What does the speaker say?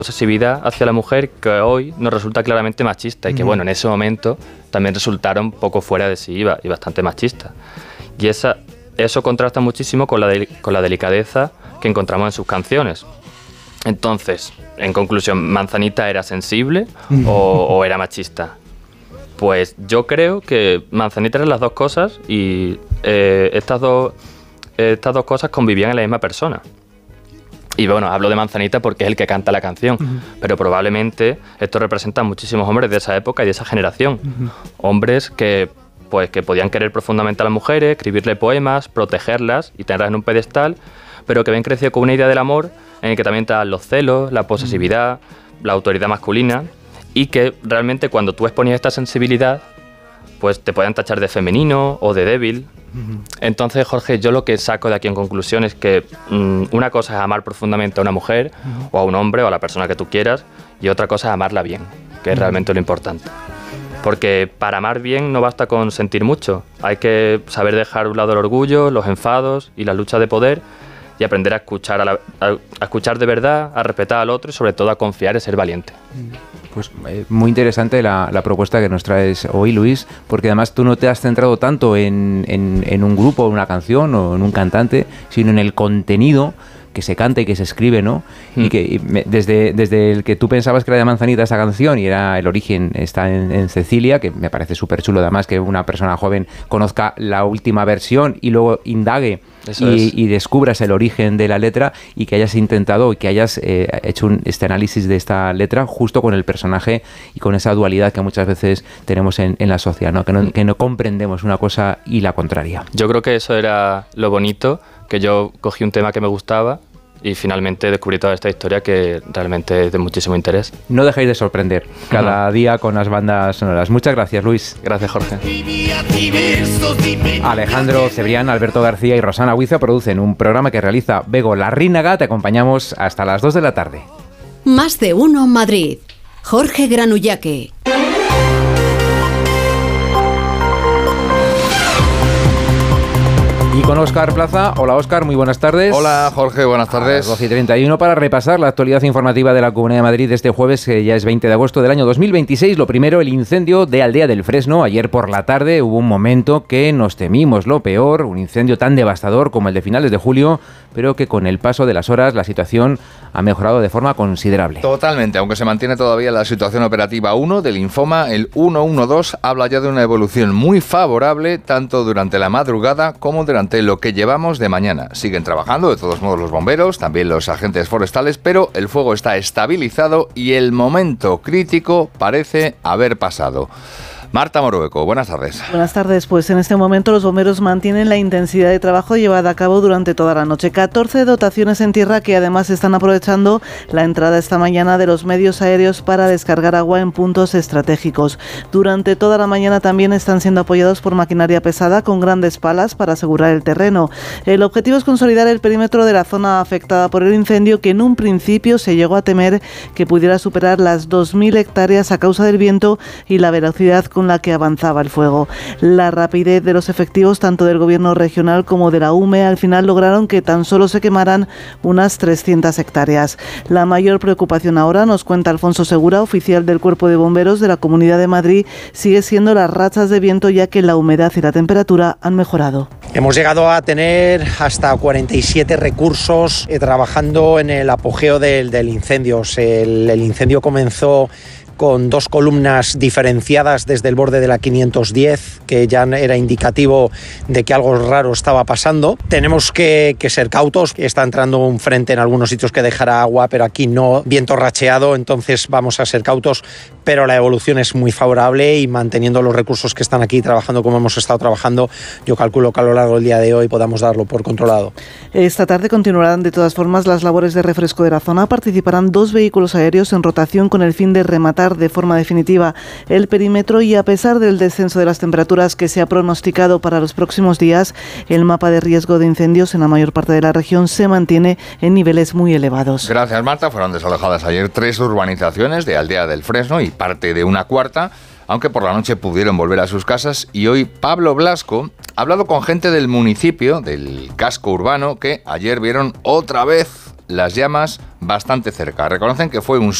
posesividad hacia la mujer que hoy nos resulta claramente machista y que, bueno, en ese momento también resultaron poco fuera de sí y bastante machistas. Y eso contrasta muchísimo con la delicadeza que encontramos en sus canciones. Entonces, en conclusión, ¿Manzanita era sensible o era machista? Pues yo creo que Manzanita eran las dos cosas y estas dos cosas convivían en la misma persona. Y bueno, hablo de Manzanita porque es el que canta la canción, pero probablemente esto representa a muchísimos hombres de esa época y de esa generación. Hombres que podían querer profundamente a las mujeres, escribirle poemas, protegerlas y tenerlas en un pedestal, pero que habían crecido con una idea del amor en el que también estaban los celos, la posesividad, la autoridad masculina, y que realmente cuando tú exponías esta sensibilidad, pues te podían tachar de femenino o de débil. Entonces, Jorge, yo lo que saco de aquí en conclusión es que una cosa es amar profundamente a una mujer o a un hombre o a la persona que tú quieras, y otra cosa es amarla bien, que es realmente lo importante. Porque para amar bien no basta con sentir mucho, hay que saber dejar a un lado el orgullo, los enfados y la lucha de poder, y aprender a escuchar, a escuchar de verdad, a respetar al otro y sobre todo a confiar y ser valiente. Pues muy interesante la propuesta que nos traes hoy, Luis, porque además tú no te has centrado tanto en un grupo, en una canción o en un cantante, sino en el contenido que se canta y que se escribe, ¿no? Y que desde el que tú pensabas que era de Manzanita esa canción y era el origen está en Cecilia, que me parece súper chulo además que una persona joven conozca la última versión y luego indague y descubras el origen de la letra, y que hayas intentado y que hayas hecho este análisis de esta letra justo con el personaje y con esa dualidad que muchas veces tenemos en la sociedad, ¿no? Que no comprendemos una cosa y la contraria. Yo creo que eso era lo bonito, que yo cogí un tema que me gustaba y finalmente descubrí toda esta historia que realmente es de muchísimo interés. No dejéis de sorprender cada día con las bandas sonoras. Muchas gracias, Luis. Gracias, Jorge. Alejandro Cebrián, Alberto García y Rosana Huiza producen un programa que realiza Bego Larrínaga. Te acompañamos hasta las 2 de la tarde. Más de uno Madrid. Jorge Granullaque. Y con Óscar Plaza. Hola, Óscar, muy buenas tardes. Hola, Jorge, buenas tardes. 12:31 para repasar la actualidad informativa de la Comunidad de Madrid de este jueves, que ya es 20 de agosto del año 2026. Lo primero, el incendio de Aldea del Fresno. Ayer por la tarde hubo un momento que nos temimos lo peor, un incendio tan devastador como el de finales de julio, pero que con el paso de las horas la situación ha mejorado de forma considerable. Totalmente, aunque se mantiene todavía la situación operativa 1 del Infoma, el 112 habla ya de una evolución muy favorable tanto durante la madrugada como durante lo que llevamos de mañana. Siguen trabajando de todos modos los bomberos, también los agentes forestales, pero el fuego está estabilizado y el momento crítico parece haber pasado. Marta Morueco, buenas tardes. Buenas tardes. Pues en este momento los bomberos mantienen la intensidad de trabajo llevada a cabo durante toda la noche. 14 dotaciones en tierra que además están aprovechando la entrada esta mañana de los medios aéreos para descargar agua en puntos estratégicos. Durante toda la mañana también están siendo apoyados por maquinaria pesada con grandes palas para asegurar el terreno. El objetivo es consolidar el perímetro de la zona afectada por el incendio, que en un principio se llegó a temer que pudiera superar las 2.000 hectáreas a causa del viento y la velocidad con la que avanzaba el fuego. La rapidez de los efectivos, tanto del gobierno regional como de la UME, al final lograron que tan solo se quemaran unas 300 hectáreas. La mayor preocupación ahora, nos cuenta Alfonso Segura, oficial del Cuerpo de Bomberos de la Comunidad de Madrid, sigue siendo las rachas de viento, ya que la humedad y la temperatura han mejorado. Hemos llegado a tener hasta 47 recursos trabajando en el apogeo del incendio. El incendio comenzó con 2 columnas diferenciadas desde el borde de la 510, que ya era indicativo de que algo raro estaba pasando. Tenemos que ser cautos, está entrando un frente en algunos sitios que dejará agua, pero aquí no, viento racheado, entonces vamos a ser cautos, pero la evolución es muy favorable y manteniendo los recursos que están aquí trabajando como hemos estado trabajando, yo calculo que a lo largo del día de hoy podamos darlo por controlado. Esta tarde continuarán de todas formas las labores de refresco de la zona. Participarán 2 vehículos aéreos en rotación con el fin de rematar de forma definitiva el perímetro, y a pesar del descenso de las temperaturas que se ha pronosticado para los próximos días, el mapa de riesgo de incendios en la mayor parte de la región se mantiene en niveles muy elevados. Gracias, Marta. Fueron desalojadas ayer 3 urbanizaciones de Aldea del Fresno y parte de una cuarta, aunque por la noche pudieron volver a sus casas, y hoy Pablo Blasco Ha hablado con gente del municipio, del casco urbano, que ayer vieron otra vez las llamas bastante cerca. Reconocen que fue un